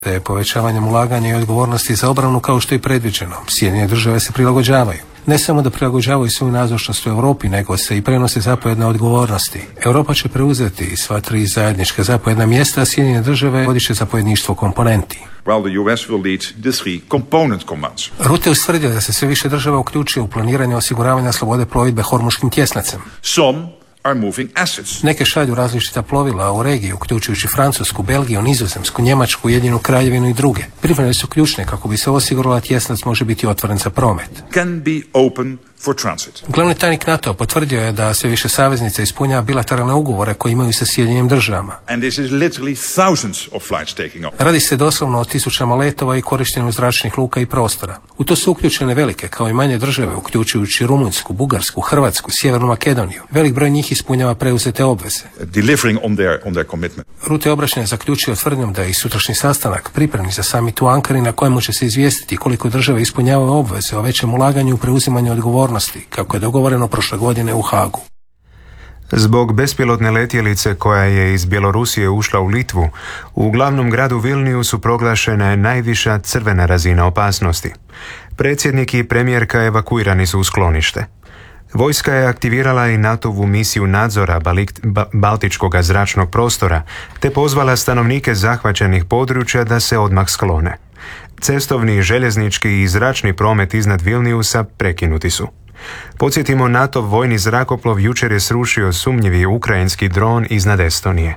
te povećavanjem ulaganja i odgovornosti za obranu kao što je predviđeno. Sjedinjene države se prilagođavaju. Ne samo da prilagođavaju svoju nazočnost u Europi, nego se i prenose zapovjedne odgovornosti. Europa će preuzeti sva 3 zajednička zapovjedna mjesta, a Sjedinjene države vodit će zapovjedništvo komponenti. While the US will lead the 3 component commands. Rutte je ustvrdio da se sve više država uključuje u planiranje osiguravanja slobode plovidbe Hormuškim tjesnacem. Some are moving assets. Neke šalju različita plovila u regiji, uključujući Francusku, Belgiju, Nizozemsku, Njemačku, Ujedinjenu Kraljevinu i druge. Pripreme su ključne kako bi se osigurala tjesnac može biti otvoren za promet. Can be open for transit. Glavni tajnik NATO potvrdio je da sve više saveznica ispunjava bilateralne ugovore koje imaju sa Sjedinjenim državama. And this is literally thousands of flights taking off. Radi se doslovno o tisućama letova i korištenju zračnih luka i prostora. U to su uključene velike kao i manje države, uključujući Rumunjsku, Bugarsku, Hrvatsku, Sjevernu Makedoniju. Velik broj njih ispunjava preuzete obveze. Delivering on their commitment. Rutte je obraćanje zaključio tvrdnjom da je i sutrašnji sastanak pripremni za summit u Ankari na kojemu će se izvijestiti koliko države ispunjavaju obveze o većem ulaganju u preuzimanje odgovornosti, kako je dogovoreno prošle godine u Hagu. Zbog bespilotne letjelice koja je iz Bjelorusije ušla u Litvu, u glavnom gradu Vilniusu proglašena je najviša crvena razina opasnosti. Predsjednik i premijerka evakuirani su u sklonište. Vojska je aktivirala i NATO-vu misiju nadzora Baltičkog zračnog prostora, te pozvala stanovnike zahvaćenih područja da se odmah sklone. Cestovni, željeznički i zračni promet iznad Vilniusa prekinuti su. Podsjetimo, NATO vojni zrakoplov jučer je srušio sumnjivi ukrajinski dron iznad Estonije.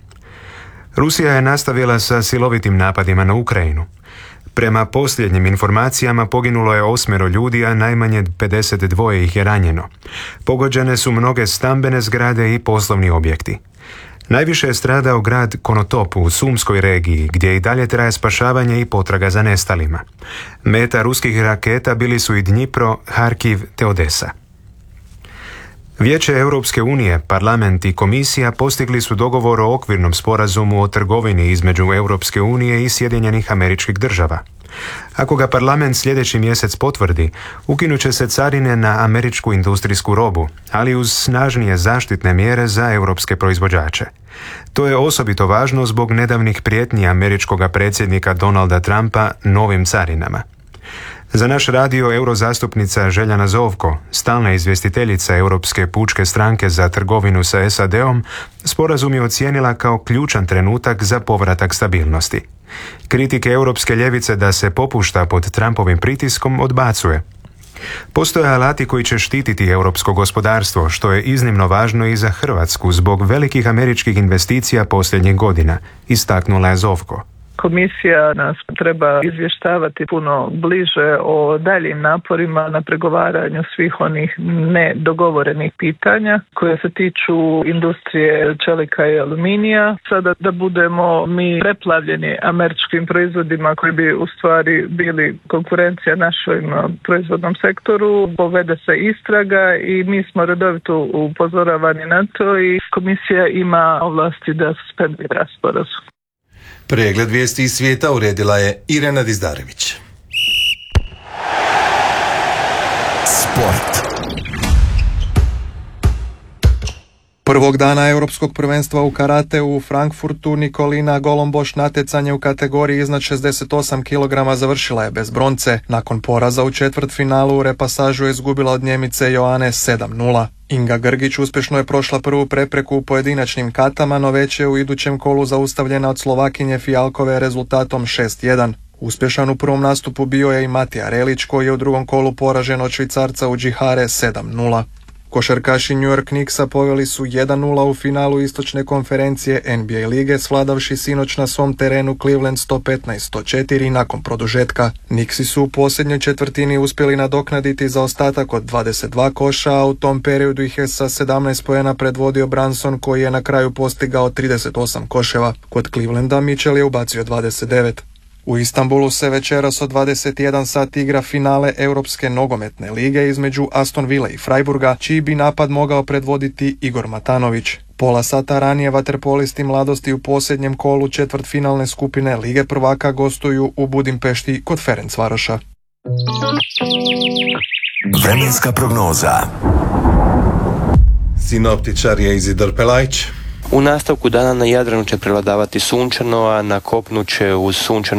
Rusija je nastavila sa silovitim napadima na Ukrajinu. Prema posljednjim informacijama poginulo je 8 ljudi, a najmanje 52 ih je ranjeno. Pogođene su mnoge stambene zgrade i poslovni objekti. Najviše je stradao grad Konotop u Sumskoj regiji, gdje i dalje traje spašavanje i potraga za nestalima. Meta ruskih raketa bili su i Dnjipro, Harkiv te Odesa. Vijeće Europske unije, parlament i komisija postigli su dogovor o okvirnom sporazumu o trgovini između Europske unije i Sjedinjenih Američkih Država. Ako ga parlament sljedeći mjesec potvrdi, ukinut će se carine na američku industrijsku robu, ali uz snažnije zaštitne mjere za europske proizvođače. To je osobito važno zbog nedavnih prijetnji američkog predsjednika Donalda Trumpa novim carinama. Za naš radio eurozastupnica Željana Zovko, stalna izvjestiteljica Europske pučke stranke za trgovinu sa SAD-om, sporazum je ocijenila kao ključan trenutak za povratak stabilnosti. Kritike europske ljevice da se popušta pod Trumpovim pritiskom odbacuje. Postoje alati koji će štititi europsko gospodarstvo, što je iznimno važno i za Hrvatsku zbog velikih američkih investicija posljednjih godina, istaknula je Zovko. Komisija nas treba izvještavati puno bliže o daljim naporima na pregovaranju svih onih nedogovorenih pitanja koje se tiču industrije čelika i aluminija. Sada da budemo mi preplavljeni američkim proizvodima koji bi u stvari bili konkurencija našem proizvodnom sektoru, povede se istraga i mi smo redovito upozoravani na to i komisija ima ovlasti da suspendira sporazum. Pregled vijesti iz svijeta uredila je Irena Dizdarević. Sport. Prvog dana Europskog prvenstva u karateu u Frankfurtu Nikolina Golomboš natjecanje u kategoriji iznad 68 kg završila je bez bronce. Nakon poraza u četvrtfinalu u repasažu je izgubila od Njemice Joane 7:0. Inga Grgić uspješno je prošla prvu prepreku u pojedinačnim katama, no već je u idućem kolu zaustavljena od Slovakinje Fijalkove rezultatom 6:1. Uspješan u prvom nastupu bio je i Matija Relić, koji je u drugom kolu poražen od Švicarca u Džihare 7:0. Košarkaši New York Knicksa poveli su 1:0 u finalu istočne konferencije NBA lige, svladavši sinoć na svom terenu Cleveland 115-104 nakon produžetka. Knicksi su u posljednjoj četvrtini uspjeli nadoknaditi zaostatak od 22 koša, a u tom periodu ih je sa 17 poena predvodio Branson, koji je na kraju postigao 38 koševa. Kod Clevelanda Mitchell je ubacio 29. U Istanbulu se večeras od 21 sat igra finale Europske nogometne lige između Aston Villa i Freiburga, čiji bi napad mogao predvoditi Igor Matanović. Pola sata ranije vaterpolisti Mladosti u posljednjem kolu četvrtfinalne skupine Lige prvaka gostuju u Budimpešti kod Ferencvaroša. Vremenska prognoza. Sinoptičar je Izidor Pelajić. U nastavku dana na Jadranu će prevladavati sunčano, a na kopnu će uz sunčano